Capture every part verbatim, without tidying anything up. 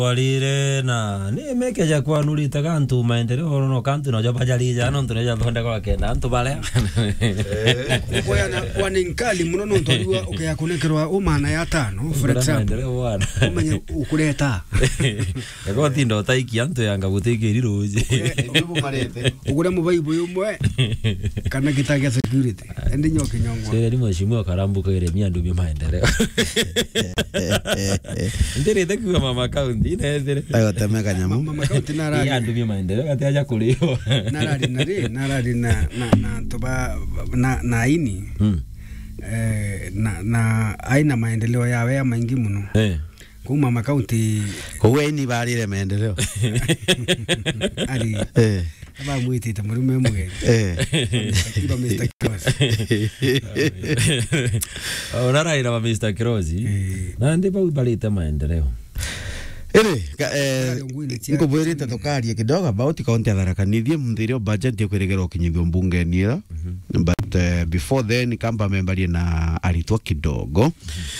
walire na ni meke ja kwa nuri takantu maendeleo no kantu no jaba jali jana ndo ja bonda kwa kenda antu bale eh kwa na kwa ninkali muno no ndo ukaya kunekerwa umana ya tano for example umanye ukuleta ego tindo taiki antu yanga gutekeri roje ubu marete ugure mu baibo yumwe kana kitaga security ndi nyoke nyongwa seri mheshimiwa Karambuka ile miandu bi maendeleo ndere takiwa mama kaunti inezere ayo temeka nyamu mama kaunti narari miandu bi maendeleo kati aja kulio narari nari narari na na na toba na na ini eh na na aina maendeleo yawe ya maingi muno eh ku mama kaunti kowe ni barire maendeleo ali eh aba mwitite muri mwe eh iba Mister Cross ona ira Mister Cross na ndipo ubalite maendeleo ere eh niko bwerita tokaria kidogo about county ya Tharaka Nithi mthirio budget yekweregera kinyithio mbunge niera but uh, before then kamba membarie na aritwa kidogo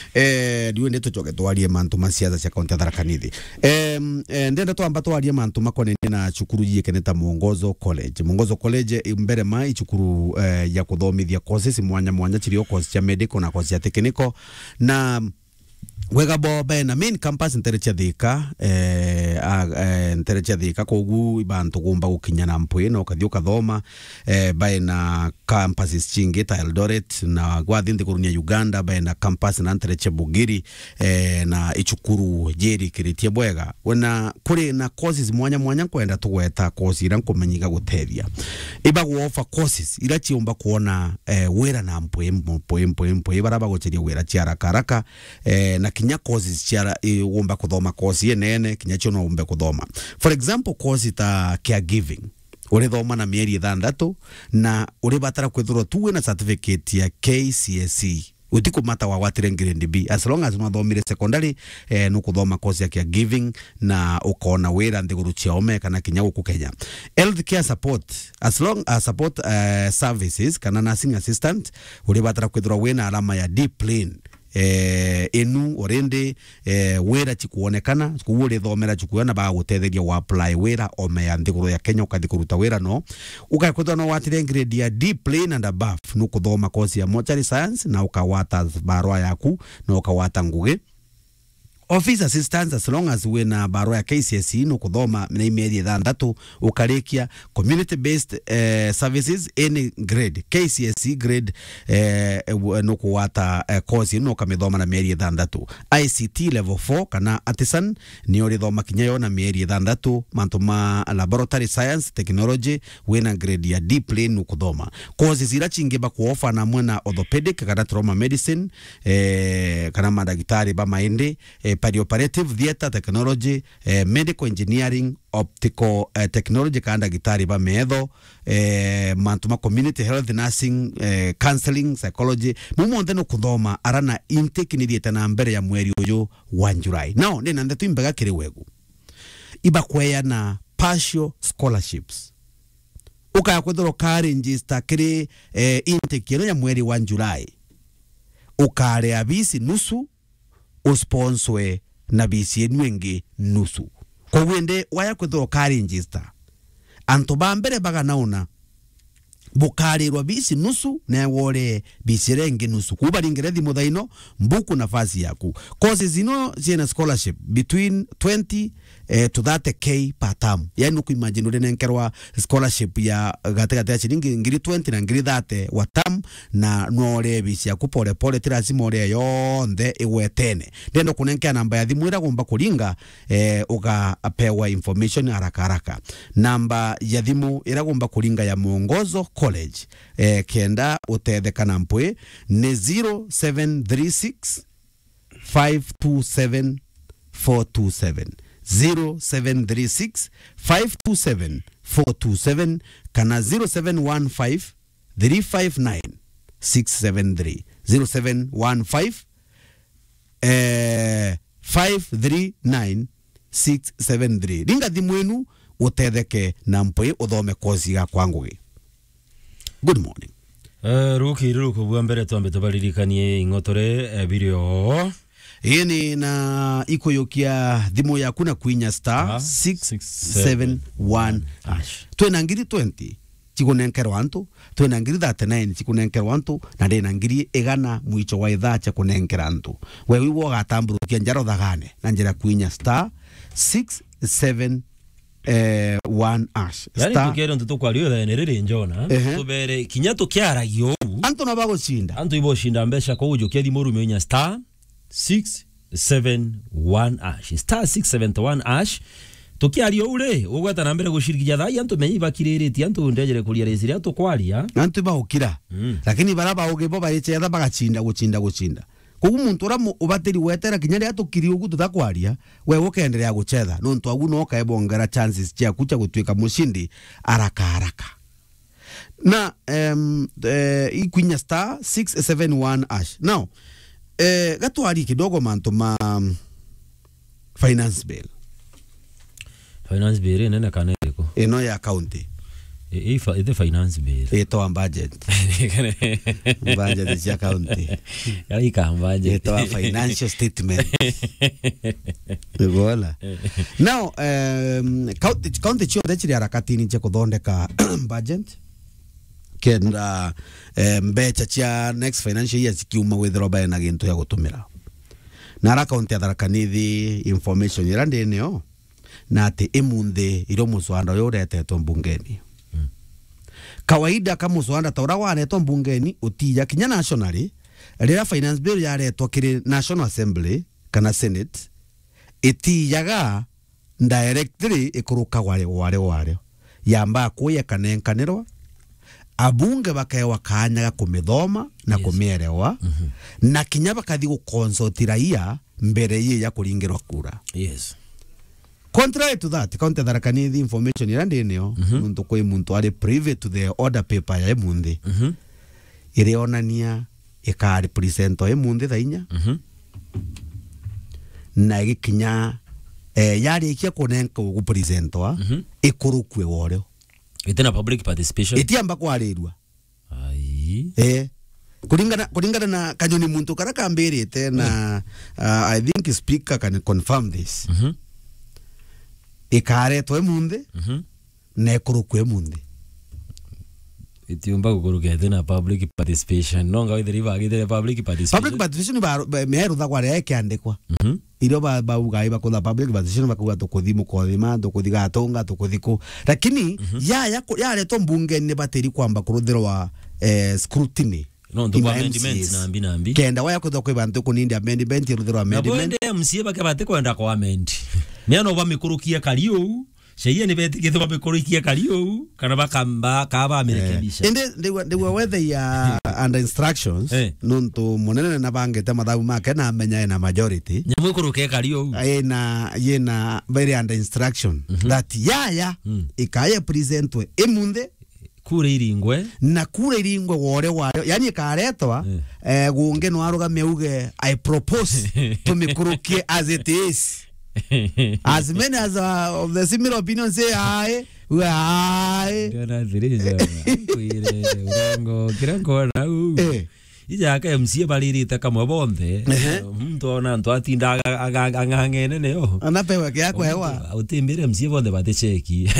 eh ndiwe ndeto choke twarie mantu masiaza cia county ya Tharaka Nithi eh ndenda twamba twarie mantu makone na cukuru yikeneta Mwongozo College Mwongozo College mbere mai cukuru eh, ya kuthomithia courses mwanya mwanya chirio course cia medical na course ya technical na wega bobe na main campus nterecha Thika eh a nterecha Thika kogu ibantu gumba gukinya na mpwe no kathioka thoma eh bae na campuses chingi ta Eldoret na gwathinde kurunia Uganda bae na campus na nterecha Bugiri eh na ichukuru jeri kiritie bwega wena kuri na courses mwanya mwanya kwenda tugweta course ira nkumenyiga gutethia iba go offer courses ira chiomba kuona eh wera na mpwe mpwe mpwe mpwe baraba gocheria wera chiara karaka eh na kinya courses cia umba kuthoma course yenene kinya chono umbe kuthoma for example course ta caregiving uri thoma na mieri ithandatu na uri batara kwithurwa tuwe na certificate ya K C S E utiko mata wa watire grade B as long as unathomire secondary eh no kuthoma course ya caregiving na ukona wira ndiguru cia ome kana kinya guku Kenya health care support as long as support uh, services kana nursing assistant uri batara kwithurwa wina alama ya D plane eh enu orende eh wera chikuonekana kuure thomera chikuona ba gutetheria wa apply wera ome ya ndiguru ya Kenya ukadikuruta wera no ukakwetwa no watire grade ya D plane and above no kuthoma course ya mortuary science na ukawata barua yaku na ukawata nguge office assistance as long as we na barua ya K C S E no kuthoma na email ithandatu ukarikia community based uh, services any grade K C S E grade uh, no kuwata uh, course no kamithoma na mieri ithandatu I C T level four kana artisan ni ori thoma kinyayo na mieri ithandatu mantuma laboratory science technology we na grade ya D plane no kuthoma courses ira chingi ba ku offer na mwana orthopedic kana trauma medicine eh kana madagitari ba maende eh, perioperative theater technology eh, medical engineering optical eh, technology kanda gitari ba medho eh, mantuma community health nursing eh, counseling psychology mumonde no kuthoma arana intake ni dieta na mbere ya mweri uyu wa July now ndina ndetu imbaga kiri wegu iba kwea na partial scholarships ukaya kwethoro ka register kiri eh, intake ya mweri wa July ukare abisi nusu usponswe na bisi enwenge nusu kwa wende waya kwethoro ka register anto bambere baga nauna bukari rwa bisi nusu na wore bisi renge nusu kuba ringerethi muthaino mbuku nafasi yaku courses zino zina scholarship between twenty eh, to thirty k per term yani ku imagine ure nenkerwa scholarship ya gategate ya chiringi ngiri twenty na ngiri thirty wa term na nore bisi yaku pole pole tirasi more yonde iwetene ndendo kunenkea namba ya thimu ira gomba kuringa eh, uga apewa information haraka haraka namba ya thimu ira gomba kuringa ya Mwongozo College eh, kenda utetheka na mpwe ni zero seven three six five two seven four two seven zero seven three six five two seven four two seven kana zero seven one five three five nine six seven three zero seven one five eh five three nine six seven three ringa thimwenu utetheke na mpwe uthome kozi ya kwangugi. Good morning. Eh ruki ruko bwa mbere twambe tubaririkanie ingotore birio Yeni na iko yokia thimu yaku na kuinya star six seven one hash. Twena ngiri twenty chikunenkerwa antu, twena ngiri thirty-nine chikunenkerwa antu, na ndena ngiri igana mwicho wa ithaa cha kunenkera antu. Wewe wo gatamburukia njaro thagane na njira kuinya star six seven one hash. Yani tukero ntutu kwa rio da nerere njona tubere kinya tukiaragio antu no bagushinda antu ibo shinda mbesha ko ujo kedi moru menya star six seven one hash star six seven one hash tukiario ure ugweta na mbere gushirikija thai antu menyi bakirereti antu ndejere kulia resiri antu kwaria antu baukira mm. Lakini baraba ugibo baichetha bagachinda guchinda guchinda kugu muntu ura ubatiri wetera kinya ria tukiri ugu tutakwaria we ukendelea guchetha no ntu agu no kaebongera chances cia kucha gutwika mushindi araka araka na um, uh, ikwinya star six seven one hash. Now eh gatwari kidogo mantu ma um, finance bill finance bill nene kaneko eno ya county e e the finance bill eto budget budget ya county ya ka budget eto financial statement gola. Now um, county county chio dechiri harakatini che kuthondeka budget kenda mbecha chia next financial year kiuma withero bae na gintu ya gutumira na ara county atharakanithi information irande neo na ati emunde iro muswanda yo retetwo mbungeni mm. Kawaida kama muswanda taura waretwo mbungeni utija kinya nationally rira finance bill yaretwo kiri National Assembly kana Senate itijaga directly ikuruka wale wale wale yamba kuya kanenkanirwa abunge bakaewa kanya ga kumithoma na yes. Kumierewa mm -hmm. Na kinya bakathi gukonsultiraia mbere ye ya kuringirwa kura. Yes. Contrary to that, county tharakani the information irande neo mm -hmm. Muntu kwe muntu ari private to the order paper ya emundi mm -hmm. Ire onania eka represento emundi thainya mm -hmm. Na gikinya eh yari ikia kunenka gu presentwa mm -hmm. Ikurukwe wore itena public participation itiamba kwarirwa ai eh kulingana kulingana na kanyoni muntu karaka mbirite na uh, I think speaker can confirm this mhm mm ikare to emunde mhm mm ne kurukwe emunde itiumba kukuruke itena public participation nonga withiriva githire public participation public participation ba meru tha kware yake andikwa mhm mm iro ba ba ugai ba kula public participation bakuwa tukuthi mukothima tukuthi gatonga tukuthiku lakini mm -hmm. ya ya ya to mbunge ne bateri kwamba kuruthirwa eh, scrutiny no ndo amendments na ambi na ambi kenda waya kutho kwe bantu kunindi amendment ruthirwa amendment na msie bake bate kwenda kwa amend miano ba mikurukia kaliu sheia ni beti kitho ba mikurukia kaliu kana bakamba kaba amerekebisha ende they were whether ya under instructions eh. Nuntu munene na bangete mathabu make na amenya na majority nyamu kurukia kaliu ena yena very under instruction mm -hmm. That yaya mm. Ikaya presentwe emunde kure iringwe na kure iringwe wore ware yani karetwa yeah. Eh gunge no aruga meuge I propose to mikurukie as it is as many as uh, of the similar opinion say aye aye kana dirija kuire urango kirango na u ija ka M C balirita kama bonde mtu ona ndo atinda angangene neo anapewa yako hewa utimbire M C bonde batecheki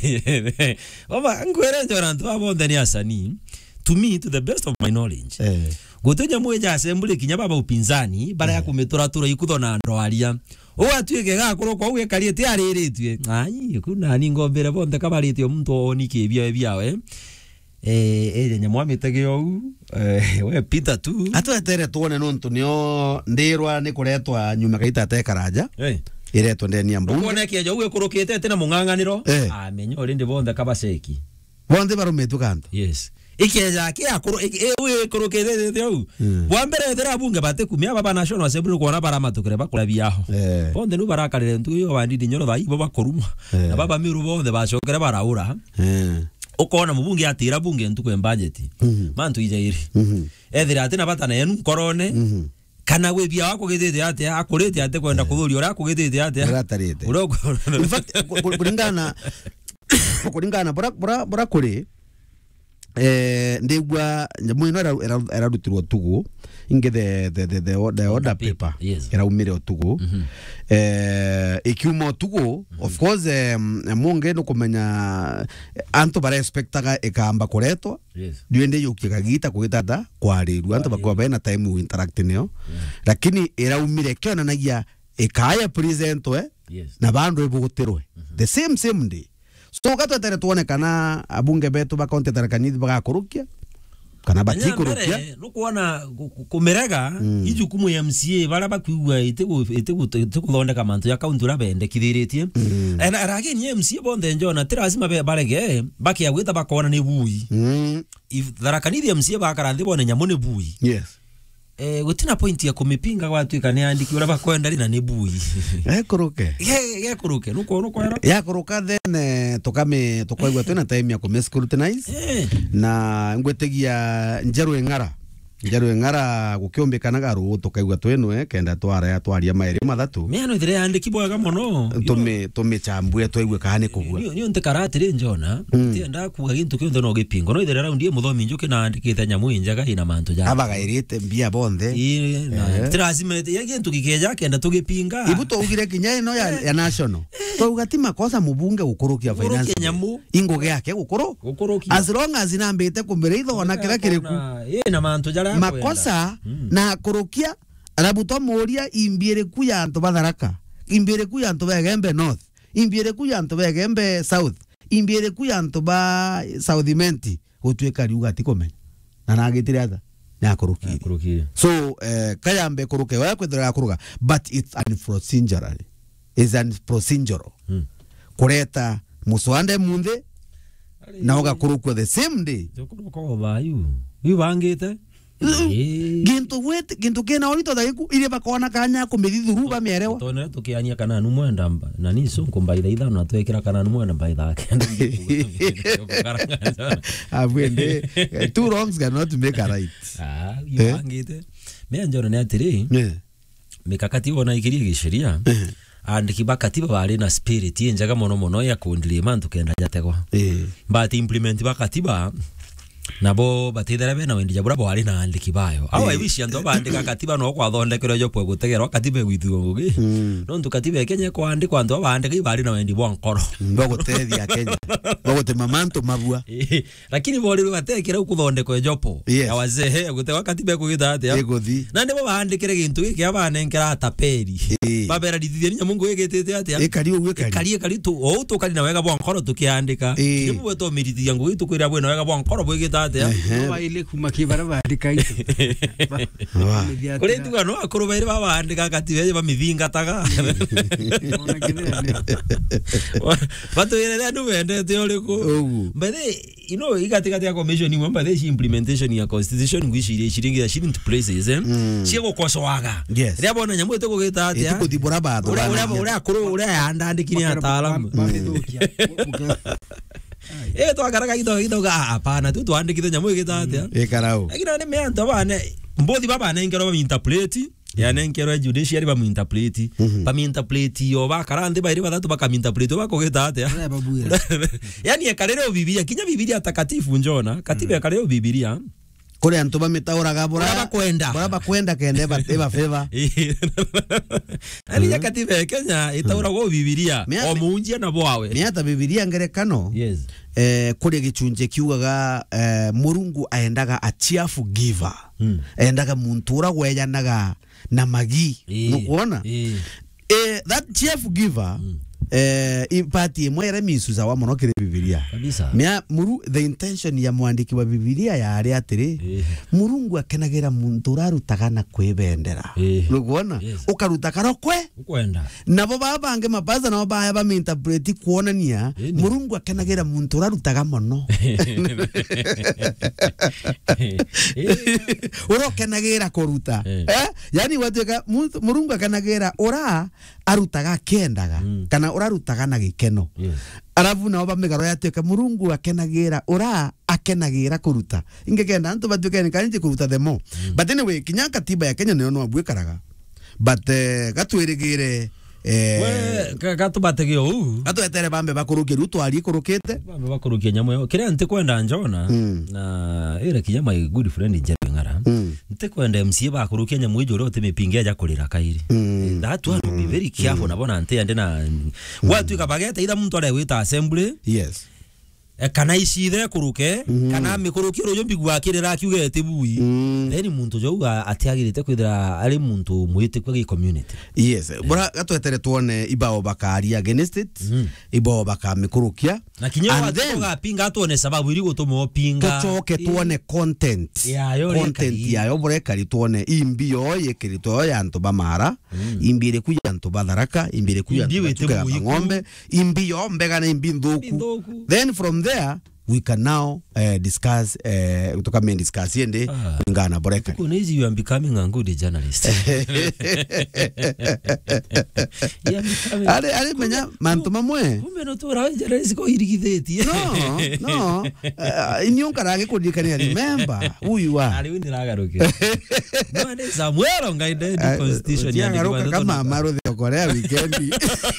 baba ngwere njora ndo bonde ni asani to me to the best of my knowledge eh gotonya mweja assembly kinya baba upinzani bara ya kumetora tura ikuthona ndoaria o atuike ga kuroko uge kariete ariritwe ai kuna ni ngombere bonde kabarite muntu onike bia biawe eh eh nyamwamitagio eh we pita tu atwetere tuone nontu nio ndirwa ni kuretwa nyuma kaita te karaja eh iretwa ndeni ambunge kuone kiejo uge kurukite tena munganganiro amenyo ori ndi bonde kabaseki bonde barumetu kanto yes ikeja kia kuru ewe kurukete theu wambere thera bunge bate kumia baba national assembly kuona bara matukire bakura biaho bonde nu barakarire ntu yo bandidi nyoro thai baba kuruma na baba miru bonde bacokere baraura ukona mubunge atira bunge ntu kwe budget mantu ijairi ethira atina batana yenu korone kana we bia wako githite ate akurite ate kwenda kuthuri ora kugithite ate ratarite uroko in fact kulingana kulingana bora bora bora kuri eh ndigwa nyamu ino era era rutirwo tugu inge the the the the order, order paper yes. era umire otugu mm -hmm. eh ikiuma otugu mm -hmm. of course um, munge no kumenya anto bara expectaga ikamba kuretwa yes. Duende yukigagita kugitata kwariru anto bakwa bena time we interact neo yeah. Lakini era umire kiona nagia ikaya present we yes. Na bandu ebugutirwe mm -hmm. The same same day so gato tere tuone kana abunge betu bakonte tarakanyithi bagakurukia kana batikurukia no kuona kumerega mm. Ijukumu ya M C A bara bakuigwa itego itego tukuthondeka mantu ya kaunti ura bendekithiritie mm. And arage ni M C A bonde njona tirazima be barege baki ya gwita bakona ni bui mm. If tharakanithi M C A bakaranthi bone nyamu ni bui yes. Eh gutina point ya kumipinga watu ikane andiki ura bakwenda rina ni bui eh kuruke ye ye kuruke nuko nuko era ya kuruka then eh, tokame tokoigwa twina time ya kumescrutinize eh. Na ngwetegia njeru engara njeru engara gukiombekanaga ru tokaigwa twenwe kenda twara ya twaria mairi mathatu miano ithire andiki bwaga mono tume tume chambue twaigwe kahane kugwa ni onte karatire njona tienda kuga gintu kionthe no gipingo no ithire raundi muthomi njuki na andikite nyamu injaga ina mantu ja abagairite mbia bonthe ii na tirazime ya gintu gikeja kenda tugipinga ibu tugire kinya ino ya, ya national tauga ti makosa mubunge gukurukia finance ingo yake gukuru gukurukia as long as inambite kumbereitho ona kira kiriku ii na mantu jara makosa mm. Na kurukia arabuto moria imbiere kuya anto batharaka imbiere kuya anto begembe north imbiere kuya anto begembe south imbiere kuya anto ba southimenti gutweka riuga tikomenya na nagitire atha na kurukia kurukia so eh, kayambe kuruke wa kwethera kuruga but it's an procedural is an procedural mm. Kureta muswande munde na oga kurukwa the same day jokuruko bayu bibangite gintu wete gintu kena orito daiku ile bakona kanya kumithithuru ba merewa tone tukiania kana nu mwenda mba na ni sonko mbaitha itha na twekira kana nu mwenda mbaitha kenda abwende two wrongs cannot make a right ah yangite me njoro ne atiri mikakati wona ikirie gisheria andiki bakatiba bari na spirit yenjaga mono mono ya kundire mantu kenda jategwa but implement bakatiba nabo batithera bena wendi jabura bo ari na andiki bayo awa ibishi ando bandika katiba no kwa thondekero jo pwe gutegerwa katiba gwithuo ngugi no ntu katiba Kenya kwa andiko ando bandika bari na wendi bwa nkoro ndo gutethia Kenya ndo gutema mantu mabua lakini bori batekera ukuthondeko jopo ya wazee gutewa katiba kugita atia egothi na ndebo bandikire gintu giki abanenkera taperi babera dithithia nya mungu yegitete atia ekari uwe kari kari kari tu o tu kari na wega bwa nkoro tukiandika nibu weto mirithia ngugi tukwira bwe na wega bwa nkoro bwe gita atia no ile kuma kibara bandika itu kuri tu no akuru baire babandika katiba ba mithinga taga batu ile ndu wende te oliku but you know igatika ya commission ni mbade shi implementation ya constitution ngwishire shiringi shiringi places eh shego kosoaga ria bona nyamu te kugita atia eti kuthibura batho ura ura ura akuru ura andandikini ataalamu eh to agaraga kidogo kidogo hapana tu tuandikite nyamu igita atia ekarao lakini ne me anto bane mbodi baba ne ngero ba interpret ya ne ngero judiciary ba interpret ba interpret yo ba karande ba iri batatu ba interpret ba kugita atia yani ekarero biblia kinya biblia takatifu njona katiba ekarero biblia kore antu bamitauraga bora bakwenda bora bakwenda kende bateba feva ali ya katiba ya Kenya itauraga biblia o muunjia na bwawe ni hata biblia ngerekano yes eh kuri gichunje kiugaga eh, Murungu aendaga a cheerful giver mm. Aendaga muntu uragweyanaga na magi nukuona eh that cheerful giver mm. eh impati mwere misuza wa mono kire biblia kabisa mia muru the intention ya mwandiki wa biblia ya ari atiri eh. Murungu akenagira muntu urarutaga na kwibendera eh. Nukuona yes. Ukaruta karokwe ukwenda nabo babange mabaza nabo baya ba interpret kuonania eh, Murungu akenagira muntu urarutaga mono uro kenagira kuruta eh, eh? Yani wateka Murungu akenagira ura arutaga kendaga mm. Kana urarutaga na gikeno yes. Arabu nabo bamegaro yateka Murungu akenagira ura akenagira kuruta ingekenda antu batwekene kanije kuruta demo mm. But anyway kinya katiba ya Kenya no abwekaraga but uh, gatweregere eh we gatubate u gatwetere bambe bakuruke ruto ali kurukite bambe bakuruke nyamo yo kire nte kwenda njona na ire kinyama good friend Njeri Ngara nte kwenda M C bakuruke nyamo ijo rote mepingia ja kulira kairi that one will be very careful na bona nte ande na watu ikabageta ida muntu ale wita assembly yes kana ishithe kuruke kana mikuruke royo mbigwa kirira kiugete bui then muntu jo atiagirite kwithira ari muntu mwite kwa community yes bora gatwetere tuone ibao bakari against it ibao bakamikurukia na kinyo watu gapinga tuone sababu iri gutuma opinga tucoke tuone content content yayo bora kari tuone imbio yekirito ya antu bamara imbire kuya antu batharaka imbire kuya antu ng'ombe imbio mbega na imbinduku then from there we can now uh, discuss uh, kutoka men discuss yende ngana boreka kunezi you are becoming a good journalist ale ale menya mantu mamwe kumbe no tora journalist ko irigitheti no no inyonka rage kudikania remember huyu wa ali windi ragaruke no ande Samuel ngaide the constitution ya ngaruka kama amaro de Korea weekend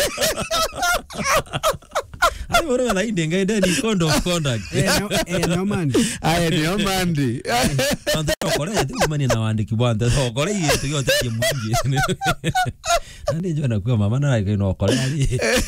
ai bora la inde ngaide ni code of conduct eh no man ai no mandi ande Korea tu mani na wandiki bwanda so Korea yetu yote mwingi ande jona kwa mama na no Korea